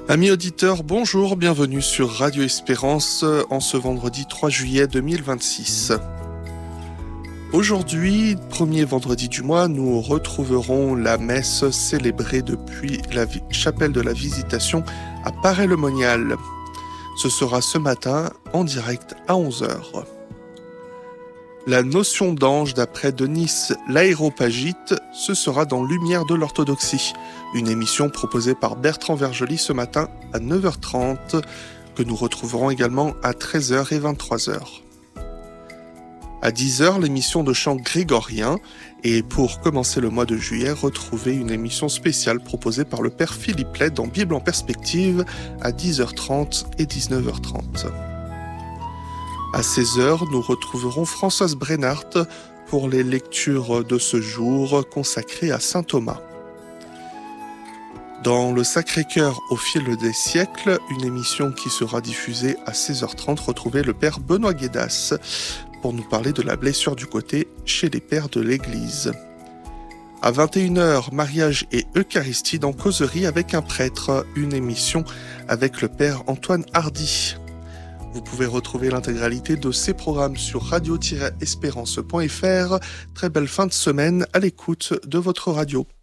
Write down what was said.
Amis auditeurs, bonjour, bienvenue sur Radio Espérance en ce vendredi 3 juillet 2026. Aujourd'hui, premier vendredi du mois, nous retrouverons la messe célébrée depuis la chapelle de la Visitation à Paray-le-Monial. Ce sera ce matin en direct à 11h. La notion d'ange d'après Denis l'Aéropagite, ce sera dans Lumière de l'Orthodoxie, une émission proposée par Bertrand Vergely ce matin à 9h30, que nous retrouverons également à 13h et 23h. À 10h, l'émission de chant grégorien, et pour commencer le mois de juillet, retrouvez une émission spéciale proposée par le Père Philippe Lay dans Bible en perspective à 10h30 et 19h30. À 16h, nous retrouverons Françoise Brennart pour les lectures de ce jour consacrées à saint Thomas. Dans le Sacré-Cœur au fil des siècles, une émission qui sera diffusée à 16h30, retrouvez le Père Benoît Guédas pour nous parler de la blessure du côté chez les pères de l'Église. À 21h, mariage et Eucharistie dans Causerie avec un prêtre, une émission avec le Père Antoine Hardy. Vous pouvez retrouver l'intégralité de ces programmes sur radio-espérance.fr. Très belle fin de semaine à l'écoute de votre radio.